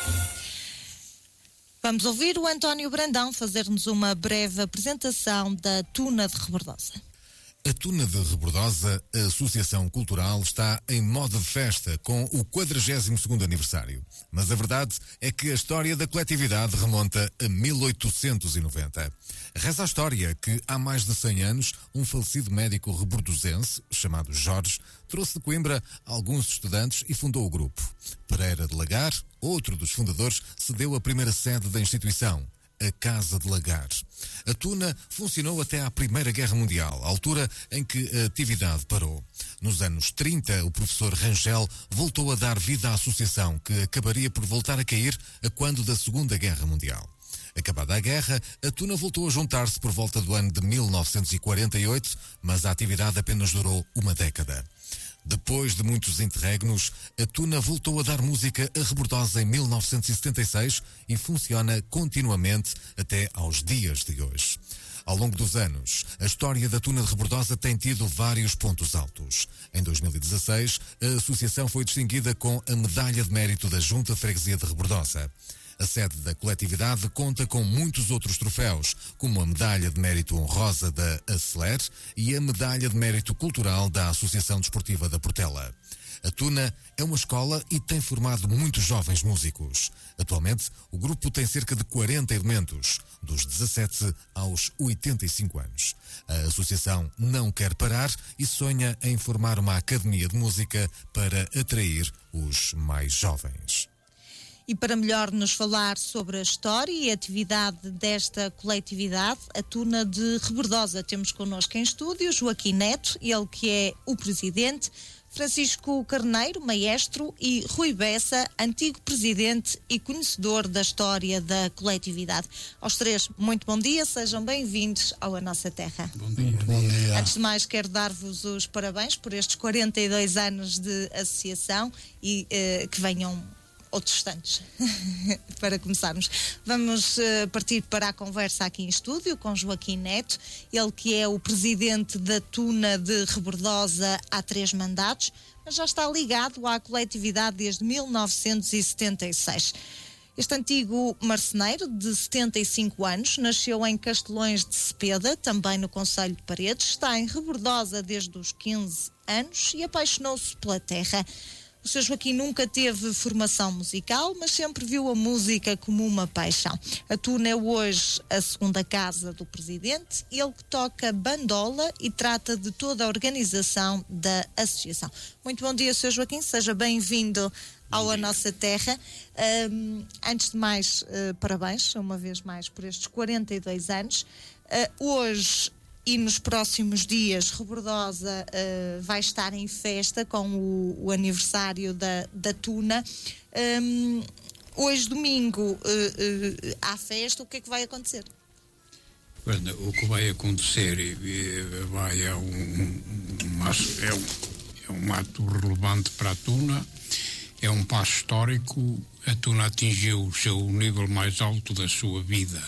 Vamos ouvir o António Brandão fazer-nos uma breve apresentação da Tuna de Rebordosa. A Tuna de Rebordosa, a Associação Cultural, está em modo de festa com o 42º aniversário. Mas a verdade é que a história da coletividade remonta a 1890. Reza a história que há mais de 100 anos um falecido médico rebordosense, chamado Jorge, trouxe de Coimbra alguns estudantes e fundou o grupo. Pereira de Lagar, outro dos fundadores, cedeu a primeira sede da instituição, a Casa de Lagar. A Tuna funcionou até à Primeira Guerra Mundial, altura em que a atividade parou. Nos anos 30, o professor Rangel voltou a dar vida à associação, que acabaria por voltar a cair a quando da Segunda Guerra Mundial. Acabada a guerra, a Tuna voltou a juntar-se por volta do ano de 1948, mas a atividade apenas durou uma década. Depois de muitos interregnos, a Tuna voltou a dar música a Rebordosa em 1976 e funciona continuamente até aos dias de hoje. Ao longo dos anos, a história da Tuna de Rebordosa tem tido vários pontos altos. Em 2016, a associação foi distinguida com a Medalha de Mérito da Junta de Freguesia de Rebordosa. A sede da coletividade conta com muitos outros troféus, como a Medalha de Mérito Honrosa da ACELER e a Medalha de Mérito Cultural da Associação Desportiva da Portela. A Tuna é uma escola e tem formado muitos jovens músicos. Atualmente, o grupo tem cerca de 40 elementos, dos 17 aos 85 anos. A associação não quer parar e sonha em formar uma academia de música para atrair os mais jovens. E para melhor nos falar sobre a história e a atividade desta coletividade, a Tuna de Rebordosa, temos connosco em estúdio Joaquim Neto, ele que é o presidente, Francisco Carneiro, maestro, e Rui Bessa, antigo presidente e conhecedor da história da coletividade. Aos três, muito bom dia, sejam bem-vindos ao A Nossa Terra. Bom dia. Bom dia. Antes de mais, quero dar-vos os parabéns por estes 42 anos de associação e que venham outros tantos. Para começarmos, vamos partir para a conversa aqui em estúdio com Joaquim Neto, ele que é o presidente da Tuna de Rebordosa há 3 mandatos, mas já está ligado à coletividade desde 1976. Este antigo marceneiro de 75 anos nasceu em Castelões de Cepeda, também no concelho de Paredes, está em Rebordosa desde os 15 anos e apaixonou-se pela terra. O Sr. Joaquim nunca teve formação musical, mas sempre viu a música como uma paixão. A Tuna é hoje a segunda casa do presidente, ele que toca bandola e trata de toda a organização da associação. Muito bom dia, Sr. Joaquim, seja bem-vindo ao A Nossa Terra. Antes de mais, parabéns, uma vez mais, por estes 42 anos. Hoje e nos próximos dias, Rebordosa vai estar em festa com o aniversário da Tuna. Hoje, domingo, há festa. O que é que vai acontecer? O que vai acontecer é um ato relevante para a Tuna, é um passo histórico. A Tuna atingiu o seu nível mais alto da sua vida.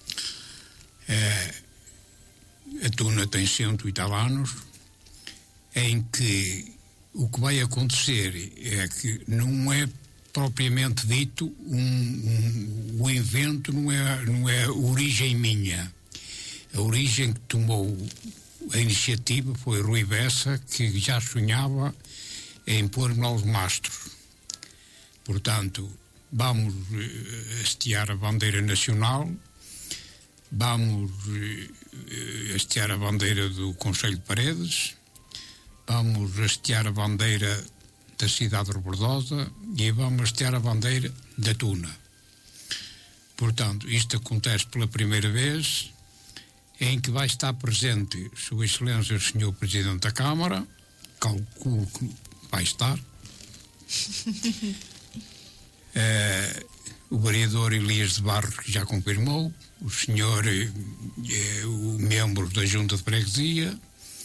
A Tuna tem 100 e tal anos, em que o que vai acontecer é que não é propriamente dito o invento, não é origem minha. A origem que tomou a iniciativa foi Rui Bessa, que já sonhava em pôr novos mastros. Portanto, vamos hastear a bandeira nacional, vamos hastear a bandeira do Concelho de Paredes, vamos hastear a bandeira da cidade de Rebordosa e vamos hastear a bandeira da Tuna. Portanto, isto acontece pela primeira vez, em que vai estar presente Sua Excelência o Senhor Presidente da Câmara, calculo que vai estar, o vereador Elias de Barros, que já confirmou, o senhor o membro da Junta de Freguesia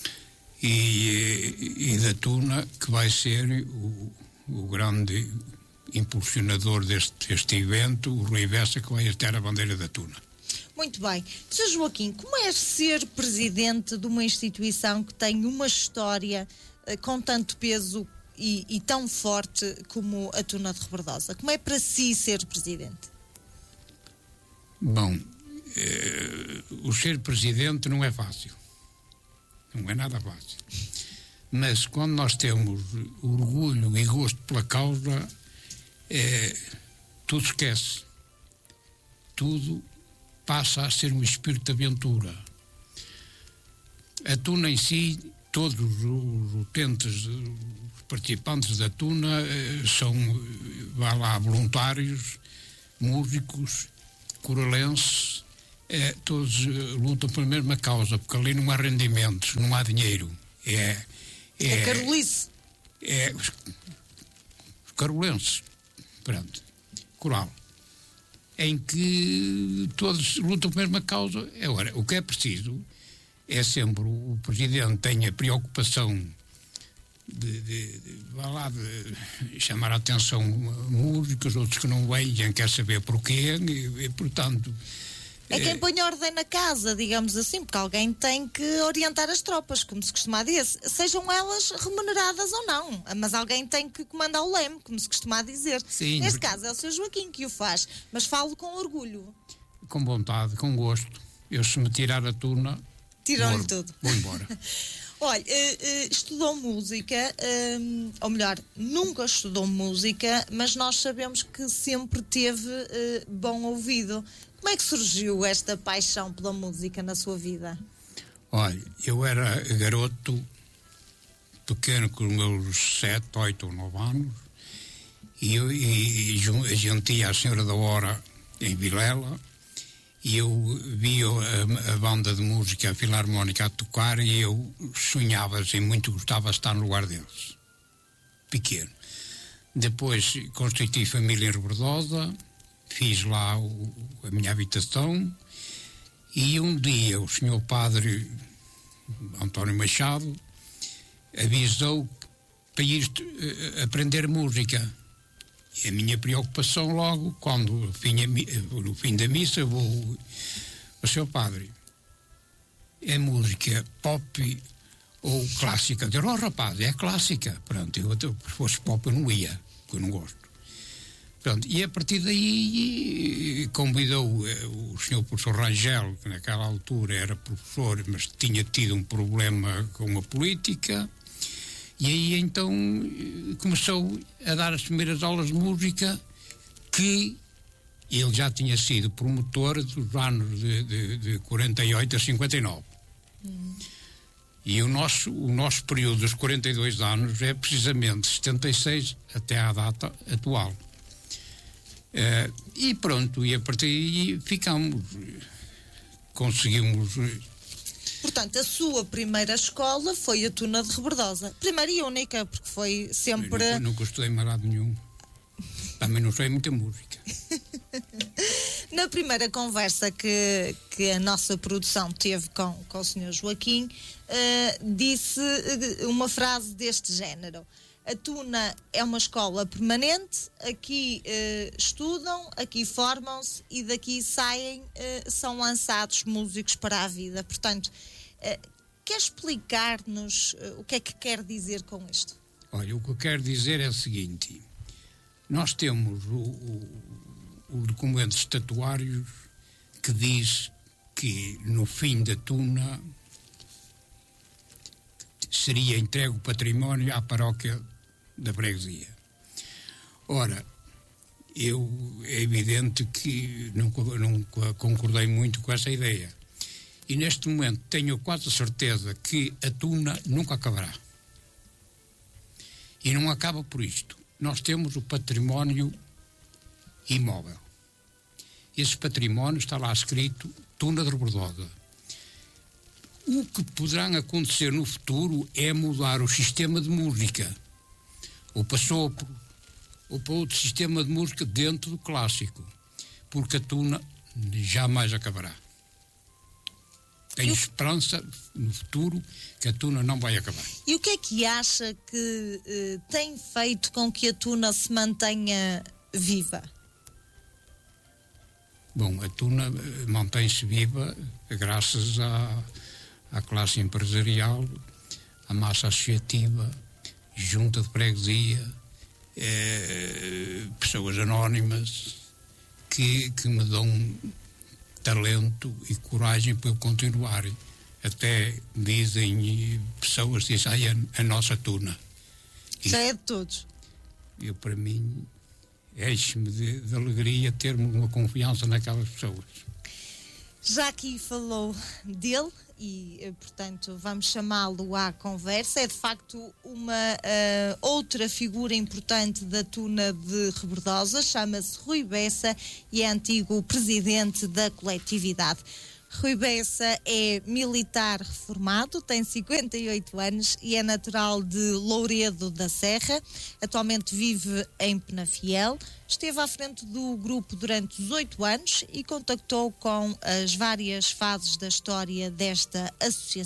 e da Tuna, que vai ser o grande impulsionador deste evento, o Rui Bessa, que vai hastear a bandeira da Tuna. Muito bem. Sr. Joaquim, como é ser presidente de uma instituição que tem uma história com tanto peso e tão forte como a Tuna de Rebordosa. Como é para si ser presidente? Bom, o ser presidente não é fácil. Não é nada fácil. Mas quando nós temos orgulho e gosto pela causa, tudo esquece. Tudo passa a ser um espírito de aventura. A Tuna em si, todos os utentes, os participantes da Tuna são, vá lá, voluntários, músicos, coralenses, todos lutam pela mesma causa, porque ali não há rendimentos, não há dinheiro. É carolice. Os carolenses, pronto, coral, em que todos lutam pela mesma causa. Agora, o que é preciso é sempre o Presidente tenha preocupação de chamar a atenção músicos, outros que não vêm, quer saber porquê, e portanto... É quem põe ordem na casa, digamos assim, porque alguém tem que orientar as tropas, como se costuma dizer, sejam elas remuneradas ou não, mas alguém tem que comandar o leme, como se costuma dizer. Sim, neste caso é o Sr. Joaquim que o faz, mas falo com orgulho. Com vontade, com gosto. Eu, se me tirar a Tuna... Tiram-lhe tudo. Vou embora. Olha, estudou música, ou melhor, nunca estudou música, mas nós sabemos que sempre teve bom ouvido. Como é que surgiu esta paixão pela música na sua vida? Olha, eu era garoto, pequeno, com os meus 7, 8 ou 9 anos, e a gente ia à Senhora da Hora, em Vilela, e eu via a banda de música, a Filarmónica, a tocar, e eu sonhava assim, muito gostava de estar no lugar deles, pequeno. Depois constituí família em Rebordosa, fiz lá a minha habitação, e um dia o senhor padre António Machado avisou para ir aprender música. E a minha preocupação logo, quando no fim da missa, vou ao seu padre, é música pop ou clássica? Eu digo, rapaz, é clássica. Pronto, se fosse pop eu não ia, porque eu não gosto. Pronto, e a partir daí convidou o senhor professor Rangel, que naquela altura era professor, mas tinha tido um problema com a política, e aí então começou a dar as primeiras aulas de música, que ele já tinha sido promotor dos anos de 48 a 59. E o nosso período dos 42 anos é precisamente 76 até à data atual. E pronto, e a partir daí conseguimos... Portanto, a sua primeira escola foi a Tuna de Rebordosa. Primeira e única, porque foi sempre... Eu nunca estudei mais lado nenhum. Também não sei muita música. Na primeira conversa que a nossa produção teve com o Sr. Joaquim, disse uma frase deste género: a Tuna é uma escola permanente, aqui estudam, aqui formam-se e daqui saem, são lançados músicos para a vida. Portanto, quer explicar-nos o que é que quer dizer com isto? Olha, o que eu quero dizer é o seguinte: nós temos o documento estatuário que diz que no fim da Tuna seria entregue o património à paróquia da freguesia. Ora, é evidente que nunca concordei muito com essa ideia. E neste momento tenho quase certeza que a Tuna nunca acabará. E não acaba por isto. Nós temos o património imóvel. Esse património está lá escrito Tuna de Rebordosa. O que poderá acontecer no futuro é mudar o sistema de música, ou para sopro, ou para outro sistema de música dentro do clássico, porque a Tuna jamais acabará. Tenho esperança no futuro que a Tuna não vai acabar. E o que é que acha que tem feito com que a Tuna se mantenha viva? Bom, a Tuna mantém-se viva graças à classe empresarial, à massa associativa, junta de freguesia, pessoas anónimas que me dão talento e coragem para eu continuar. Até dizem pessoas, dizem, a nossa tuna. Já é de todos. Eu, para mim, enche-me de alegria ter-me uma confiança naquelas pessoas. Já aqui falou dele e, portanto, vamos chamá-lo à conversa. É, de facto, uma outra figura importante da tuna de Rebordosa. Chama-se Rui Bessa e é antigo presidente da coletividade. Rui Bessa é militar reformado, tem 58 anos e é natural de Louredo da Serra. Atualmente vive em Penafiel. Esteve à frente do grupo durante 18 anos e contactou com as várias fases da história desta associação.